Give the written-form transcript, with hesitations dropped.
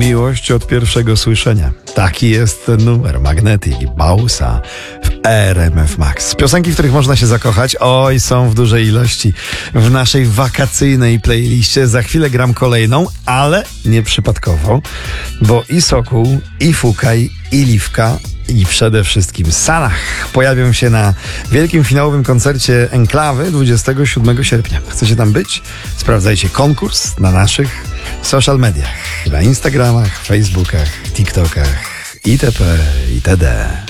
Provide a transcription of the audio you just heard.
Miłość od pierwszego słyszenia. Taki jest ten numer. Magnetic Bausa w RMF Max. Piosenki, w których można się zakochać, oj, są w dużej ilości w naszej wakacyjnej playliście. Za chwilę gram kolejną, ale nie przypadkowo, bo i Sokół, i Fukaj, i Liwka, i przede wszystkim Sanach pojawią się na wielkim finałowym koncercie Enklawy 27 sierpnia. Chcecie tam być? Sprawdzajcie konkurs na naszych social mediach. Na Instagramach, Facebookach, TikTokach itp. itd.